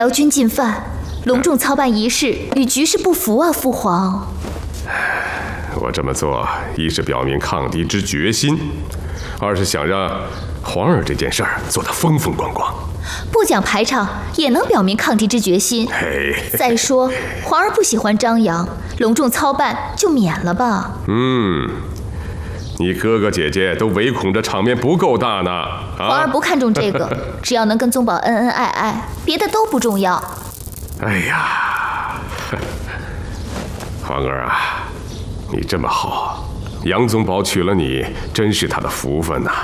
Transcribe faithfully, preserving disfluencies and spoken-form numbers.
辽军进犯，隆重操办仪式与局势不符啊，父皇。 我这么做，一是表明抗敌之决心，二是想让皇儿这件事儿做得风风光光。 不讲排场也能表明抗敌之决心。 嘿， 再说，皇儿不喜欢张扬，隆重操办就免了吧。 嗯，你哥哥姐姐都唯恐这场面不够大呢。啊、 皇儿不看重这个，只要能跟宗宝恩恩爱爱，别的都不重要。 哎呀，皇儿啊，你这么好，杨宗保娶了你，真是他的福分呐。